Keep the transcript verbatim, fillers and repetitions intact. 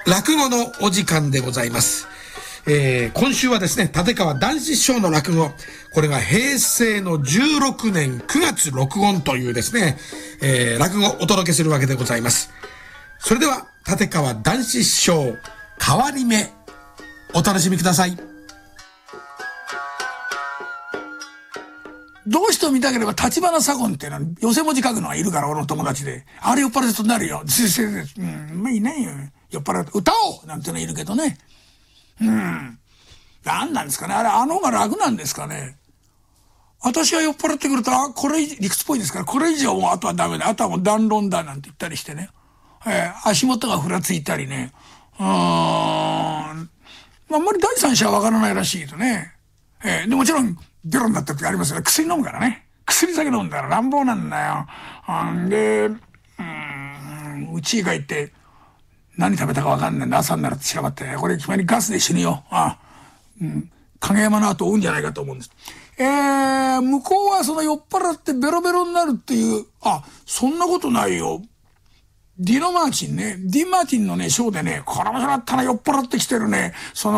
落語のお時間でございます。えー、今週はですね、立川談志師匠の落語、これが平成のじゅうろくねんくがつ録音というですね、えー、落語をお届けするわけでございます。それでは立川談志師匠変わり目、お楽しみください。 どうしても見たければ立花左近っていうのは寄せ文字書くのがいるから、俺の友達で。あれ酔っ払ってとなるよ。うん、まあいないよ。酔っ払って歌おうなんてのいるけどね。うん。なんなんですかね。あれ、あの方が楽なんですかね。私は酔っ払ってくると、あ、これ理屈っぽいですから、これ以上もうあとはダメだ。あとはもう断論だなんて言ったりしてね。えー、足元がふらついたりね。うーん。あんまり第三者はわからないらしいけどね。えー、でもちろん、ベロになった時ありますよね。薬飲むからね。薬酒飲んだら乱暴なんだよ。んで、うーん、うちへ帰って、何食べたかわかんないんだ。朝になると調べって、これ決まりガスで死ぬよ。ああ、うん、影山の後を追うんじゃないかと思うんです。えー、向こうはその酔っ払ってベロベロになるっていう、あ、そんなことないよ。ディノ・マーチンね、ディン・マーティンのね、ショーでね、これ面白かったな、酔っ払ってきてるね、その